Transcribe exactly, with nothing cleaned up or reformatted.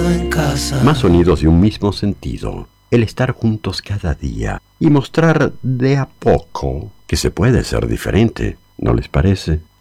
quedo en casa. Más sonidos de un mismo sentido. El estar juntos cada día y mostrar de a poco que se puede ser diferente, ¿no les parece?